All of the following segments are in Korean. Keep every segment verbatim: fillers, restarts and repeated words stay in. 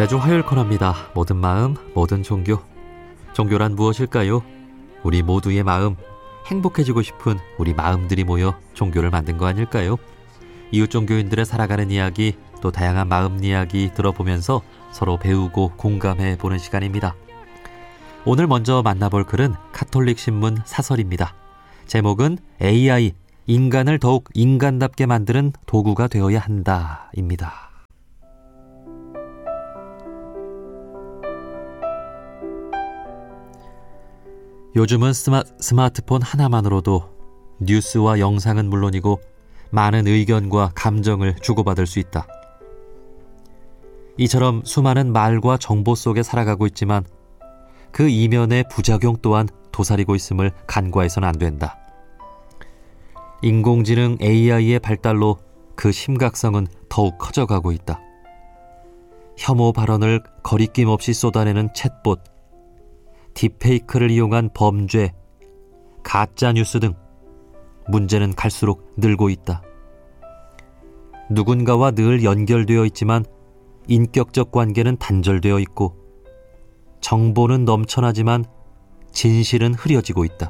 매주 화요일 코너입니다. 모든 마음, 모든 종교. 종교란 무엇일까요? 우리 모두의 마음, 행복해지고 싶은 우리 마음들이 모여 종교를 만든 거 아닐까요? 이웃 종교인들의 살아가는 이야기, 또 다양한 마음 이야기 들어보면서 서로 배우고 공감해보는 시간입니다. 오늘 먼저 만나볼 글은 카톨릭 신문 사설입니다. 제목은 에이아이, 인간을 더욱 인간답게 만드는 도구가 되어야 한다 입니다. 요즘은 스마, 스마트폰 하나만으로도 뉴스와 영상은 물론이고 많은 의견과 감정을 주고받을 수 있다. 이처럼 수많은 말과 정보 속에 살아가고 있지만 그 이면의 부작용 또한 도사리고 있음을 간과해서는 안 된다. 인공지능 에이아이의 발달로 그 심각성은 더욱 커져가고 있다. 혐오 발언을 거리낌 없이 쏟아내는 챗봇, 딥페이크를 이용한 범죄, 가짜뉴스 등 문제는 갈수록 늘고 있다. 누군가와 늘 연결되어 있지만 인격적 관계는 단절되어 있고 정보는 넘쳐나지만 진실은 흐려지고 있다.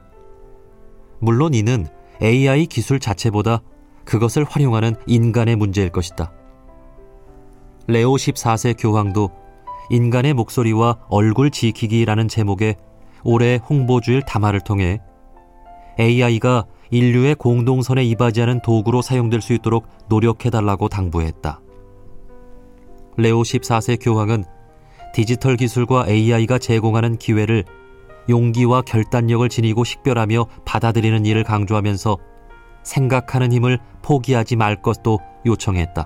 물론 이는 에이아이 기술 자체보다 그것을 활용하는 인간의 문제일 것이다. 레오 십사 세 교황도 인간의 목소리와 얼굴 지키기라는 제목의 올해 홍보주일 담화를 통해 에이아이가 인류의 공동선에 이바지하는 도구로 사용될 수 있도록 노력해달라고 당부했다. 레오 십사 세 교황은 디지털 기술과 에이아이가 제공하는 기회를 용기와 결단력을 지니고 식별하며 받아들이는 일을 강조하면서 생각하는 힘을 포기하지 말 것도 요청했다.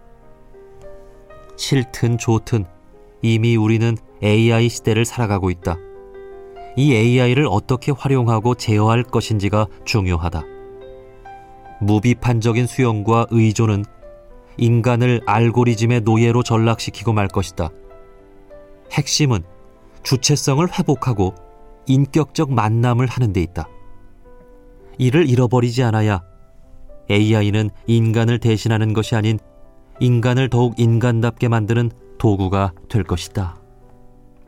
싫든 좋든 이미 우리는 에이아이 시대를 살아가고 있다. 이 에이아이를 어떻게 활용하고 제어할 것인지가 중요하다. 무비판적인 수용과 의존은 인간을 알고리즘의 노예로 전락시키고 말 것이다. 핵심은 주체성을 회복하고 인격적 만남을 하는 데 있다. 이를 잃어버리지 않아야 에이아이는 인간을 대신하는 것이 아닌 인간을 더욱 인간답게 만드는 도구가 될 것이다.